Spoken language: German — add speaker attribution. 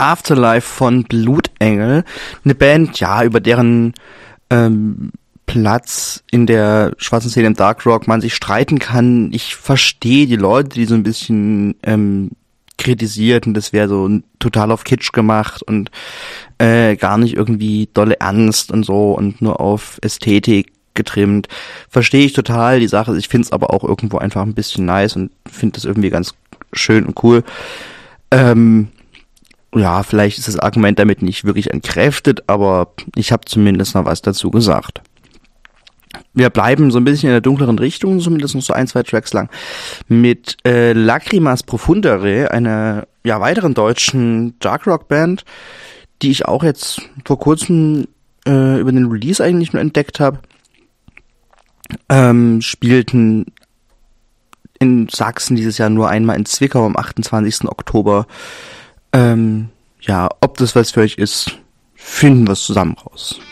Speaker 1: Afterlife von Blutengel. Eine Band, ja, über deren Platz in der schwarzen Szene im Dark Rock man sich streiten kann. Ich verstehe die Leute, die so ein bisschen kritisierten, das wäre so total auf Kitsch gemacht und gar nicht irgendwie dolle ernst und so und nur auf Ästhetik getrimmt. Verstehe ich total die Sache. Ich finde es aber auch irgendwo einfach ein bisschen nice und finde das irgendwie ganz schön und cool. Ja, vielleicht ist das Argument damit nicht wirklich entkräftet, aber ich habe zumindest noch was dazu gesagt. Wir bleiben so ein bisschen in der dunkleren Richtung, zumindest noch so 1-2 Tracks lang, mit Lacrimas Profundere, einer weiteren deutschen Dark Rock Band, die ich auch jetzt vor kurzem über den Release eigentlich nur entdeckt habe. Spielten in Sachsen dieses Jahr nur einmal in Zwickau am 28. Oktober. Ob das was für euch ist, finden wir es zusammen raus.